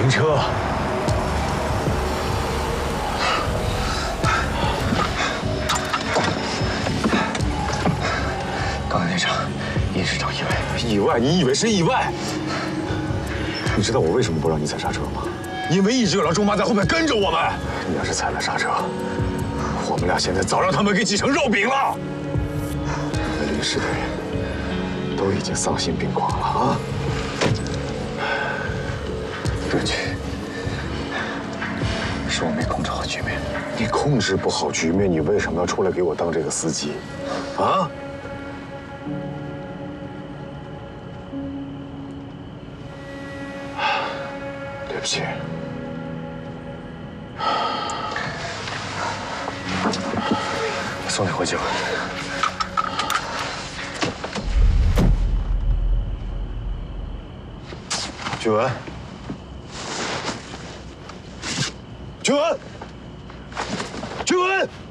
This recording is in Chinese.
停车！ 刚才那场也是场意外。 意外？你以为是意外？你知道我为什么不让你踩刹车吗？因为一直有老周妈在后面跟着我们。你要是踩了刹车，我们俩现在早让他们给挤成肉饼了。那律师的人都已经丧心病狂了啊！ 对不起，是我没控制好局面。 你控制不好局面，你为什么要出来给我当这个司机？啊？对不起。 送你回去吧。 俊文，俊文，俊文。